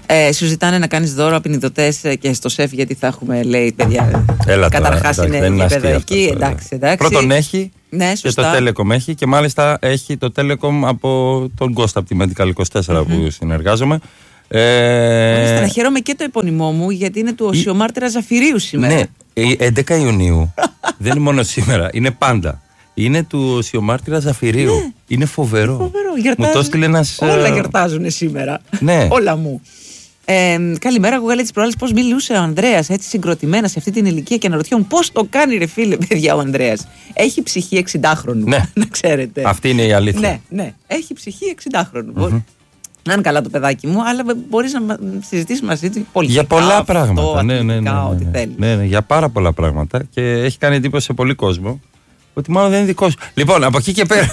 Σου ζητάνε να κάνεις δώρο απεινιδωτές και στο σεφ, γιατί θα έχουμε, λέει, παιδιά. Καταρχάς είναι επίπεδο εκεί. Εντάξει. Πρώτον έχει. Ναι, και το Telecom έχει, και μάλιστα έχει το Telecom από τον Κώστα από τη Medical 24 που συνεργάζομαι. Να χαίρομαι και το επώνυμό μου, γιατί είναι του Οσιομάρτυρα Ζαφυρίου σήμερα. Ναι, 11 Ιουνίου. Δεν είναι μόνο σήμερα, είναι πάντα. Είναι του Οσιομάρτυρα Ζαφυρίου. Ναι. Είναι φοβερό. Μου το έστειλε ένας. Όλα γιορτάζουν σήμερα. Ναι. Όλα μου. Καλημέρα, εγώ έλεγα τις προάλλες πώς μιλούσε ο Ανδρέας έτσι συγκροτημένα σε αυτή την ηλικία, και αναρωτιόμουν πώς το κάνει, ρε φίλε, παιδιά, ο Ανδρέας. Έχει ψυχή 60χρονου. Ναι. Να ξέρετε. Αυτή είναι η αλήθεια. Ναι. Έχει ψυχή 60χρονου. Να είναι καλά το παιδάκι μου, αλλά μπορείς να συζητήσεις μαζί του πολιτικά. Για πολλά πράγματα. Ό,τι θέλεις. Ναι, για πάρα πολλά πράγματα. Και έχει κάνει εντύπωση σε πολύ κόσμο ότι μάλλον δεν είναι δικό σου. Λοιπόν, από εκεί και πέρα.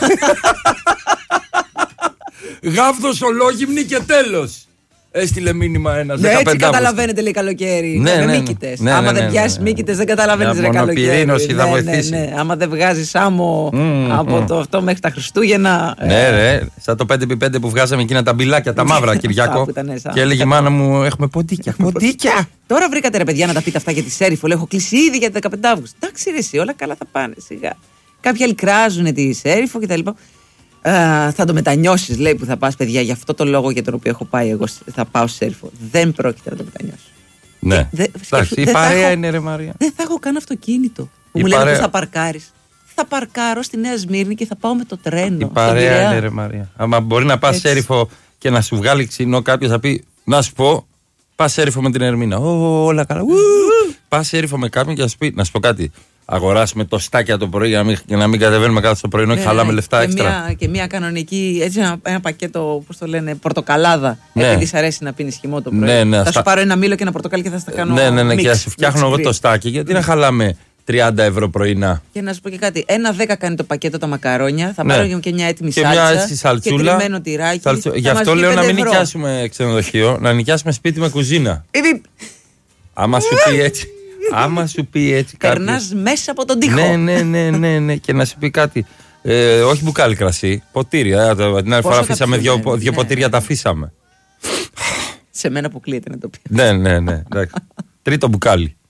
Γάβδος ολόγυμνη και τέλος. Έστειλε μήνυμα ένας 15. Έτσι καταλαβαίνετε, λέει, καλοκαίρι. Με μύκητες. Άμα δεν πιάσεις μύκητες, δεν καταλαβαίνεις, ρε καλοκαίρι. Θα βοηθήσει. Ναι. Άμα δεν βγάζεις άμμο από το αυτό μέχρι τα Χριστούγεννα. Ναι, ρε. Σαν το 5x5 που βγάζαμε εκείνα τα μπιλάκια, τα μαύρα, Κυριάκο. Και έλεγε η μάνα μου, έχουμε ποντίκια. Ποντίκια! Τώρα βρήκατε, ρε παιδιά, να τα πείτε αυτά για τη Σέριφο. Λέω, έχω κλείσει ήδη για τα 15 Αύγουστο. Εντάξει, ρε, εσύ, όλα καλά θα πάνε σιγά. Κάποιοι άλλοι κράζουν τη Σέριφο κτλ. Θα το μετανιώσεις, λέει, που θα πας, παιδιά, για αυτό το λόγο για τον οποίο έχω πάει εγώ. Θα πάω σε Σέριφο. Δεν πρόκειται να το μετανιώσω. Ναι. Εντάξει, η παρέα είναι, ρε Μαρία. Δεν θα έχω καν αυτοκίνητο. Που μου λένε πώς θα παρκάρεις. Θα παρκάρω στη Νέα Σμύρνη και θα πάω με το τρένο. Η παρέα είναι, ρε Μαρία. Άμα μπορεί να πας Σέριφο και να σου βγάλει ξινό κάποιος, θα πει, να σου πω, πας Σέριφο με την Ερμήνα. Όλα καλά. Πας Σέριφο με κάποιον και θα σου πει, να σου πω κάτι. Αγοράσουμε το στάκια το πρωί για να μην κατεβαίνουμε κάθε το πρωινό και χαλάμε λεφτά έξτρα. Και μια κανονική, έτσι ένα πακέτο, πώς το λένε, πορτοκαλάδα. Επειδή σ' αρέσει να πίνεις χυμό το πρωί. Θα σου πάρω ένα μήλο και ένα πορτοκάλι και θα στα κάνω. Ναι, και θα σου φτιάχνω εγώ το στάκι. Γιατί να χαλάμε 30 ευρώ πρωινά. Και να σου πω και κάτι. 1,10 κάνει το πακέτο τα μακαρόνια. Θα πάρω και μια έτοιμη σάλτσα. Και κρυμμένο τυράκι. Γι' αυτό λέω να μην νοικιάσουμε ξενοδοχείο, να νοικιάσουμε σπίτι με κουζίνα. Άμα σου πει έτσι. Άμα σου πει έτσι κάτι. Περνάς μέσα από τον τοίχο. Ναι. Και να σου πει κάτι. Όχι μπουκάλι κρασί, ποτήρια. Την άλλη φορά αφήσαμε δύο ποτήρια, τα αφήσαμε. Σε μένα που κλείεται να το πει. Ναι. Τρίτο μπουκάλι.